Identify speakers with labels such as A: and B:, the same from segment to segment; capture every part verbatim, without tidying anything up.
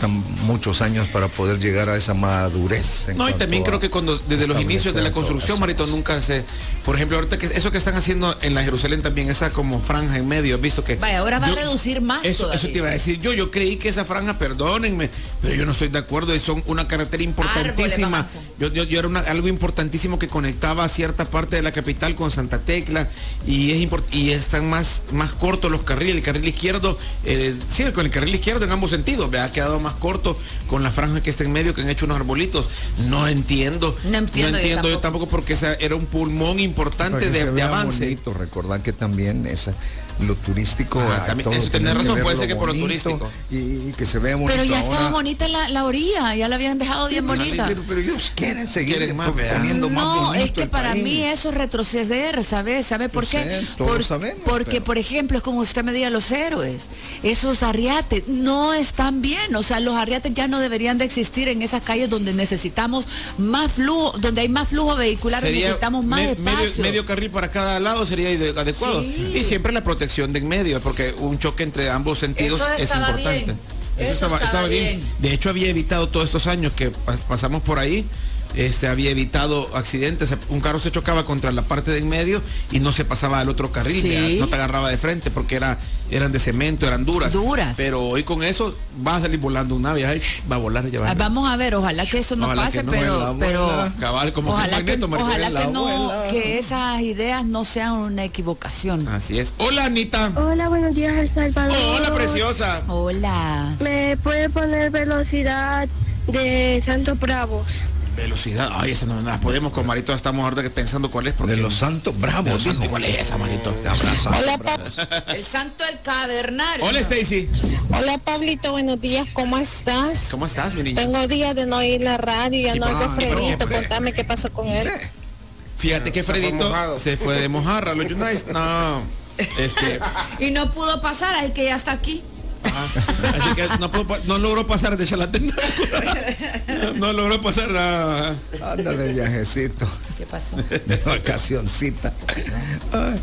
A: faltan muchos años para poder llegar a esa madurez.
B: No, y también creo que cuando desde los inicios de la construcción, Marito, nunca se, por ejemplo, ahorita que eso que están haciendo en la Jerusalén también, esa como franja en medio, ¿has visto que?
C: Vaya, ahora va yo, a reducir más
B: eso, eso te iba a decir yo, yo creí que esa franja, perdónenme, pero yo no estoy de acuerdo, y son una carretera importantísima. Yo, yo, yo era una, algo importantísimo que conectaba a cierta parte de la capital con Santa Tecla, y es import, y están más, más cortos los carriles, el carril izquierdo, eh, sí, con el carril izquierdo en ambos sentidos, ¿ve? Ha quedado más corto con la franja que está en medio, que han hecho unos arbolitos. No entiendo,
C: no entiendo,
B: no entiendo
C: yo,
B: yo tampoco, porque esa era un pulmón importante de, de avance.
A: Bonito. Recordar que también esa lo turístico,
B: ah, también, eso tiene razón, puede ser que por lo turístico
A: y, y que se vea bonito.
C: Pero ya
A: ahora
C: estaba bonita la, la orilla, ya la habían dejado bien
A: pero,
C: bonita.
A: Pero, pero ellos quieren seguir
B: quieren más,
A: poniendo
C: no,
A: más bonito.
C: No, es que para
A: país.
C: mí eso es retroceder, ¿sabes? ¿Sabe por qué?
A: Sé, todos
C: por,
A: sabemos,
C: porque,
A: pero...
C: por ejemplo, es como usted me diga, los héroes, esos arriates no están bien, o sea, los arriates ya no deberían de existir en esas calles donde necesitamos más flujo, donde hay más flujo vehicular, sería necesitamos más me, espacio.
B: Medio, medio carril para cada lado sería adecuado. Sí. Y siempre la protección de en medio, porque un choque entre ambos sentidos es importante.
C: Bien.
B: Eso,
C: Eso
B: estaba,
C: estaba,
B: estaba bien.
C: bien.
B: De hecho, había evitado todos estos años que pas pasamos por ahí. Este, había evitado accidentes, un carro se chocaba contra la parte de en medio y no se pasaba al otro carril, ¿sí? No te agarraba de frente porque era, eran de cemento, eran duras.
C: Duras.
B: Pero hoy con eso va a salir volando una vieja y va a volar. Ya va.
C: Vamos a ver, ojalá que eso no ojalá pase, no, pero, pero
B: cabal, como
C: ojalá, que,
B: magneto,
C: ojalá que, no, que esas ideas no sean una equivocación.
B: Así es. Hola, Anita.
D: Hola, buenos días, El Salvador.
B: Hola, preciosa.
C: Hola.
D: ¿Me puede poner velocidad de Santos Bravos?
B: Velocidad, ay, esa no la podemos con Marito, estamos ahorita pensando cuál es. Porque
A: de los Santos Bravos,
B: Santo, ¿cuál es esa, Marito?
C: Hola, Pablo. El Santo del Cavernario.
B: Hola, Stacy.
E: Hola, Pablito, buenos días, ¿cómo estás?
B: ¿Cómo estás, mi niña?
E: Tengo días de no oír la radio, ya no oigo a Fredito, contame qué pasa con él.
B: Fíjate que Fredito se fue de mojarra, los United, no, este...
C: Y no pudo pasar, así que ya está aquí.
B: Ajá. Así que no, puedo, no logró pasar de charlatán. No, no logró pasar a...
A: Anda de viajecito.
C: ¿Qué pasó?
A: De vacacioncita. Ay.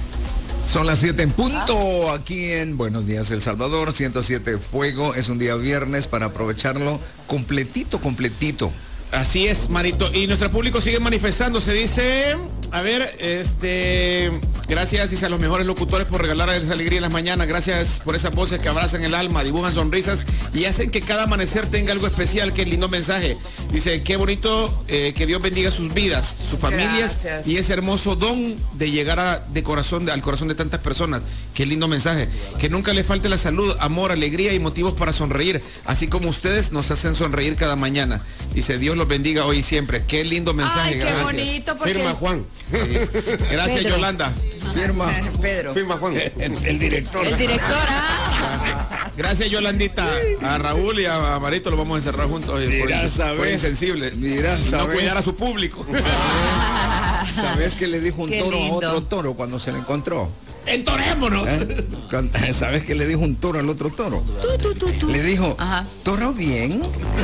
A: Son las siete en punto aquí en Buenos Días El Salvador, ciento siete Fuego. Es un día viernes para aprovecharlo completito, completito.
B: Así es, Marito. Y nuestro público sigue manifestándose. Dice, a ver, este, gracias, dice, a los mejores locutores por regalar esa alegría en las mañanas. Gracias por esas voces que abrazan el alma, dibujan sonrisas y hacen que cada amanecer tenga algo especial. Qué lindo mensaje. Dice, qué bonito, eh, que Dios bendiga sus vidas, sus familias. Gracias. Y ese hermoso don de llegar a, de corazón, de, al corazón de tantas personas. Qué lindo mensaje. Que nunca le falte la salud, amor, alegría y motivos para sonreír. Así como ustedes nos hacen sonreír cada mañana. Dice, Dios los bendiga hoy y siempre. Qué lindo mensaje.
C: Ay, qué
B: gracias.
C: bonito. Porque...
F: Firma Juan.
B: Sí. Gracias,
C: Pedro.
B: Yolanda.
A: Firma.
C: Pedro.
F: Firma Juan.
A: El, el director.
C: El director. Ah.
B: Gracias. Gracias, Yolandita. A Raúl y a Marito lo vamos a encerrar juntos.
A: Mira,
B: por,
A: sabes.
B: Por insensible.
A: Mira, sabes.
B: No cuidar a su público.
A: ¿Sabes, ¿Sabes que le dijo un
C: Qué
A: toro
C: lindo.
A: a otro toro cuando se le encontró?
B: Entorémonos.
A: ¿Eh? ¿Sabes qué le dijo un toro al otro toro?
C: Tú, tú, tú, tú.
A: Le dijo,
C: ajá.
A: ¿toro bien?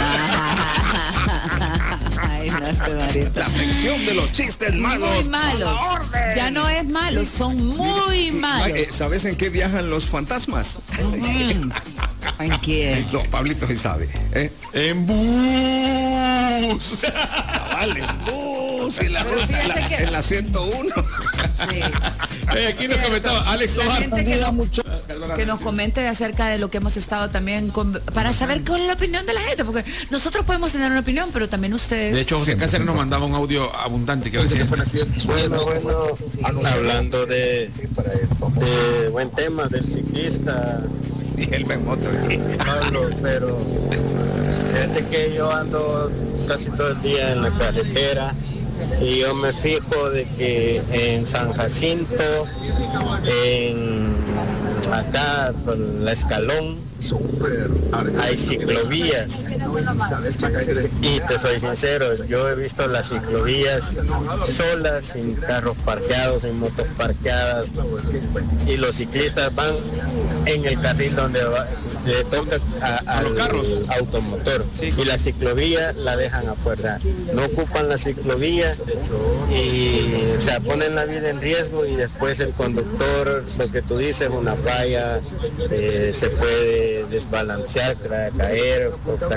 C: Ay, no, este Marito.
A: La sección de los chistes malos.
C: Muy malos. Ya no es malo, son muy malos.
A: ¿Sabes en qué viajan los fantasmas?
C: Mm. ¿En qué?
A: No, Pablito sí sabe. ¿eh?
B: En bus.
A: Cabal, en bus. En la, ruta, en la,
C: que...
A: en la ciento uno.
C: Sí.
B: Eh, aquí nos comentaba Alex
C: la
B: Tobar.
C: gente que, lo, que nos comente acerca de lo que hemos estado también con, para saber cuál es la opinión de la gente, porque nosotros podemos tener una opinión, pero también ustedes.
B: De hecho, José Cáceres nos mandaba un audio abundante que decía.
G: Bueno, bueno, hablando de, de buen tema del ciclista
A: Y el memoto.
G: Pablo, pero fíjate que yo ando casi todo el día en la carretera y yo me fijo de que en San Jacinto, en acá con la Escalón, hay ciclovías. Y te soy sincero, yo he visto las ciclovías solas, sin carros parqueados, sin motos parqueadas, y los ciclistas van en el carril donde va, le toca a,
B: a los carros,
G: automotor, sí. Y la ciclovía la dejan afuera, no ocupan la ciclovía y o sea, ponen la vida en riesgo y después el conductor, lo que tú dices, una falla, eh, se puede desbalancear, caer,